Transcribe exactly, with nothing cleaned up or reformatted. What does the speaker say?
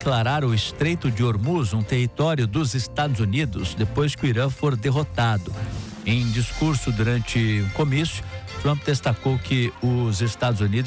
declarar o Estreito de Hormuz um território dos Estados Unidos depois que o Irã for derrotado. Em discurso durante um comício, Trump destacou que os Estados Unidos